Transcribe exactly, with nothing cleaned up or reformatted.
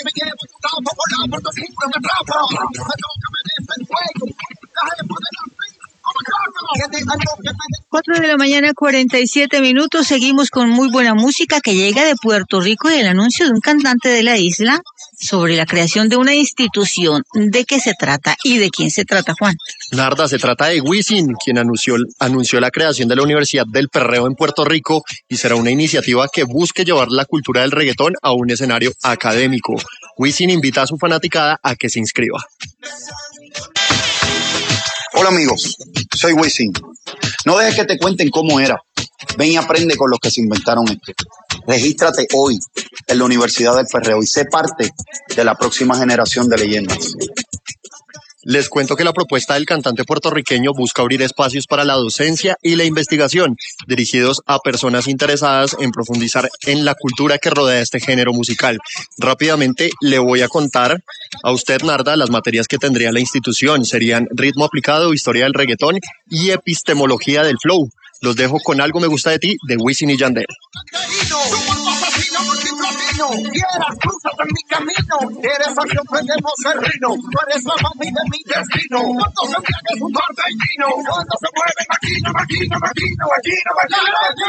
Cuatro de la mañana, cuarenta y siete minutos. Seguimos con muy buena música que llega de Puerto Rico y el anuncio de un cantante de la isla sobre la creación de una institución. ¿De qué se trata y de quién se trata, Juan? Narda, se trata de Wisin, quien anunció, anunció la creación de la Universidad del Perreo en Puerto Rico y será una iniciativa que busque llevar la cultura del reggaetón a un escenario académico. Wisin invita a su fanaticada a que se inscriba. Hola amigos, soy Wisin. No dejes que te cuenten cómo era. Ven y aprende con los que se inventaron esto. Regístrate hoy en la Universidad del Perreo y sé parte de la próxima generación de leyendas. Les cuento que la propuesta del cantante puertorriqueño busca abrir espacios para la docencia y la investigación, dirigidos a personas interesadas en profundizar en la cultura que rodea este género musical. Rápidamente le voy a contar a usted, Narda, las materias que tendría la institución. Serían ritmo aplicado, historia del reggaetón y epistemología del flow. Los dejo con Algo me gusta de ti, de Wisin y Yandel. Quieras, cruzas en mi camino. Eres acción, prendemos el rino. Tú eres la mami de mi destino. Cuando se viaje su torbellino. Cuando se mueve maquino, maquino, maquino, maquino, maquino.